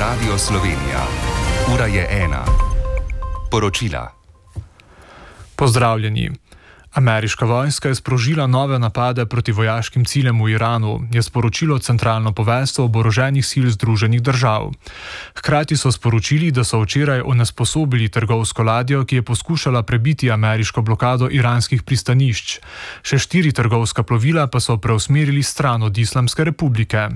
Radio Slovenija. Ura je 1. Poročila. Pozdravljeni. Ameriška vojska je sprožila nove napade proti vojaškim ciljem v Iranu, je sporočilo Centralno poveljstvo oboroženih sil Združenih držav. Hkrati so sporočili, da so včeraj onesposobili trgovsko ladjo, ki je poskušala prebiti ameriško blokado iranskih pristanišč. Še 4 trgovska plovila pa so preusmerili stran od Islamske republike.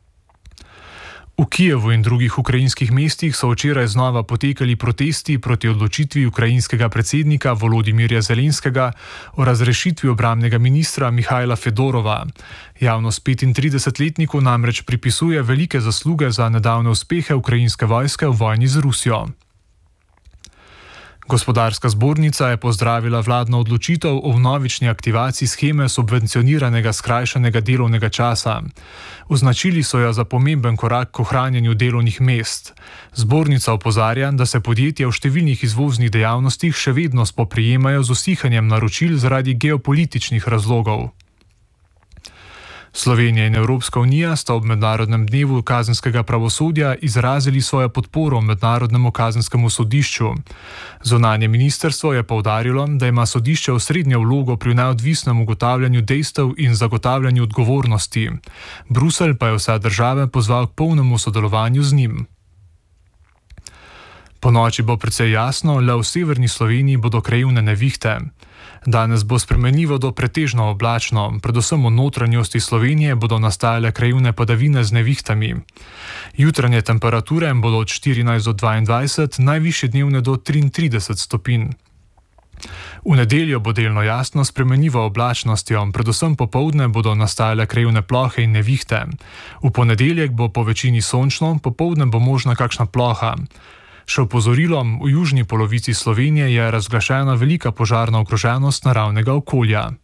V Kijevu in drugih ukrajinskih mestih so včeraj znova potekali protesti proti odločitvi ukrajinskega predsednika Volodimirja Zelenskega o razrešitvi obrambnega ministra Mihajla Fedorova. Javnost 35-letniku namreč pripisuje velike zasluge za nedavne uspehe ukrajinske vojske v vojni z Rusijo. Gospodarska zbornica je pozdravila vladno odločitev o vnovični aktivaciji sheme subvencioniranega skrajšanega delovnega časa. Označili so jo za pomemben korak k ohranjanju delovnih mest. Zbornica opozarja, da se podjetja v številnih izvoznih dejavnostih še vedno spoprijemajo z usihanjem naročil zaradi geopolitičnih razlogov. Slovenija in Evropska unija sta ob Mednarodnem dnevu kazenskega pravosodja izrazili svojo podporo Mednarodnemu kazenskemu sodišču. Zunanje ministrstvo je poudarilo, da ima sodišče osrednjo vlogo pri neodvisnem ugotavljanju dejstev in zagotavljanju odgovornosti. Bruselj pa je vse države pozval k polnemu sodelovanju z njim. Ponoči bo precej jasno, le v severni Sloveniji bodo krajevne nevihte. Danes bo spremenljivo do pretežno oblačno, predvsem v notranjosti Slovenije bodo nastajale krajevne padavine z nevihtami. Jutranje temperature bodo od 14 do 22, najvišje dnevne do 33 stopinj. V nedeljo bo delno jasno spremenljivo oblačnostjo, predvsem popoldne bodo nastajale krajevne plohe in nevihte. V ponedeljek bo po večini sončno, popoldne bo možna kakšna ploha. Še opozorilom, v južni polovici Slovenije je razglašena velika požarna ogroženost naravnega okolja.